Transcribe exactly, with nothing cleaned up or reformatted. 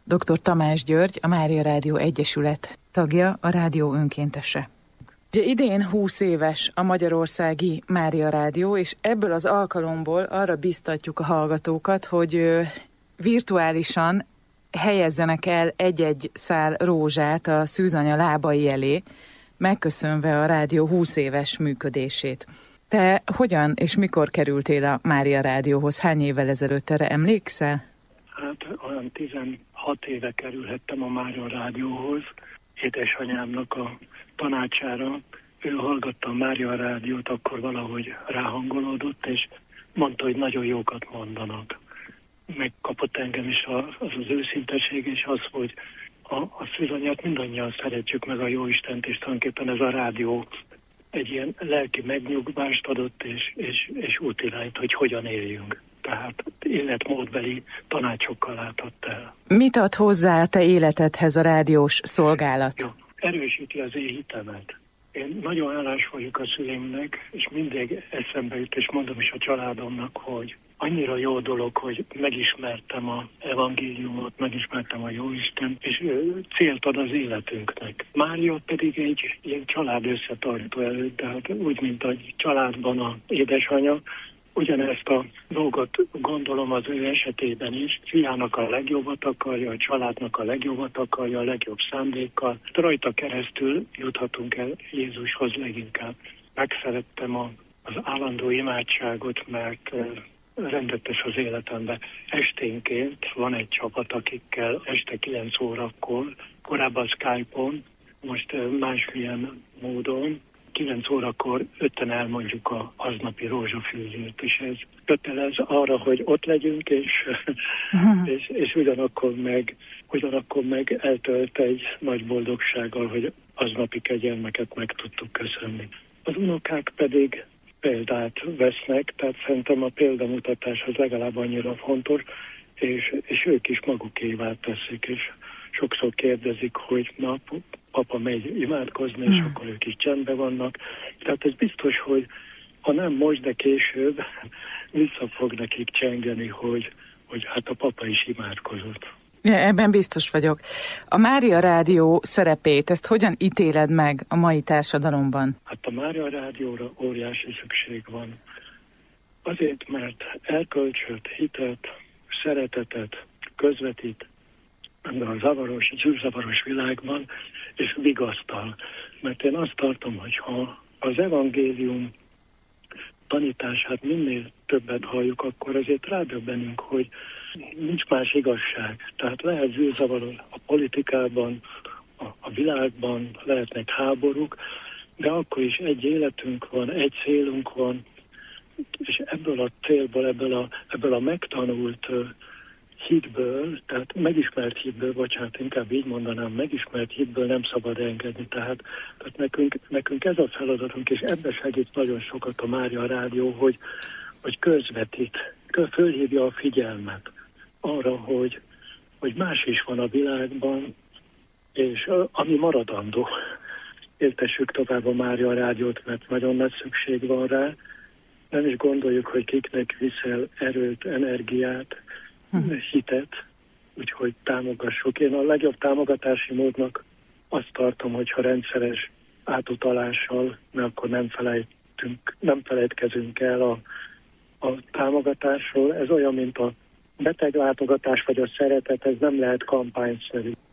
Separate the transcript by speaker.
Speaker 1: doktor Tamás György, a Mária Rádió Egyesület tagja, a rádió önkéntese. Ugye idén húsz éves a magyarországi Mária Rádió, és ebből az alkalomból arra biztatjuk a hallgatókat, hogy virtuálisan helyezzenek el egy-egy szál rózsát a szűzanya lábai elé, megköszönve a rádió húsz éves működését. Te hogyan és mikor kerültél a Mária Rádióhoz? Hány évvel ezelőtt, erre emlékszel?
Speaker 2: Hát olyan tizenhat éve kerülhettem a Mária Rádióhoz. Édesanyámnak a tanácsára, ő hallgatta a Mária Rádiót, akkor valahogy ráhangolódott, és mondta, hogy nagyon jókat mondanak. Megkapott engem is az az őszinteség, és az, hogy a, a szűzanyát mindannyian szeretjük meg, a Jóistent, és tulajdonképpen ez a rádió egy ilyen lelki megnyugvást adott, és, és, és útirányt, hogy hogyan éljünk. Tehát életmódbeli tanácsokkal látott el.
Speaker 1: Mit ad hozzá a te életedhez a rádiós szolgálat?
Speaker 2: Jó, erősíti az én hitemet. Én nagyon hálás vagyok a szüleimnek, és mindig eszembe jut, és mondom is a családomnak, hogy annyira jó dolog, hogy megismertem az evangéliumot, megismertem a Jóisten, és célt ad az életünknek. Mária pedig egy ilyen család összetartó előtt, tehát úgy, mint a családban az édesanyja, ugyanezt a dolgot gondolom az ő esetében is. Fiának a legjobbat akarja, a családnak a legjobbat akarja, a legjobb szándékkal. Rajta keresztül juthatunk el Jézushoz leginkább. Megszerettem a, az állandó imádságot, mert rendet tesz az életembe. Esténként van egy csapat, akikkel este kilenc órakor, korábban Skype-on, most másmilyen módon, kilenc órakor ötten elmondjuk a aznapi rózsafűzőt, és ez kötelez arra, hogy ott legyünk, és, és, és ugyanakkor, meg, ugyanakkor meg eltölt egy nagy boldogsággal, hogy aznapi kegyelmeket meg tudtuk köszönni. Az unokák pedig példát vesznek, tehát szerintem a példamutatás az legalább annyira fontos, és, és ők is magukévá teszik, és sokszor kérdezik, hogy na, apa megy imádkozni, és mm. akkor ők is csendben vannak. Tehát ez biztos, hogy ha nem most, de később vissza fog nekik csengeni, hogy, hogy hát a papa is imádkozott.
Speaker 1: Ja, ebben biztos vagyok. A Mária Rádió szerepét, ezt hogyan ítéled meg a mai társadalomban?
Speaker 2: Hát a Mária Rádióra óriási szükség van. Azért, mert elkölcsöt, hitet, szeretetet közvetít a zavaros, zűrzavaros világban, és vigasztal. Mert én azt tartom, hogy ha az evangélium tanítását minél többet halljuk, akkor azért rádöbbenünk, hogy nincs más igazság. Tehát lehet zűrzavaros a politikában, a, a világban, lehetnek háborúk, de akkor is egy életünk van, egy célunk van, és ebből a célból, ebből a, ebből a megtanult uh, hitből, tehát megismert hitből, bocsánat, inkább így mondanám, megismert hitből nem szabad engedni. Tehát, tehát nekünk, nekünk ez a feladatunk, és ebben segít nagyon sokat a Mária Rádió, hogy, hogy közvetít, fölhívja a figyelmet arra, hogy, hogy más is van a világban, és ami maradandó. Éltessük tovább a Mária Rádiót, mert nagyon nagy szükség van rá. Nem is gondoljuk, hogy kiknek viszel erőt, energiát, hitet, úgyhogy támogassuk. Én a legjobb támogatási módnak azt tartom, hogyha rendszeres átutalással, mert akkor nem felejtünk, nem felejtkezünk el a, a támogatásról. Ez olyan, mint a beteglátogatás vagy a szeretet, ez nem lehet kampányszerű.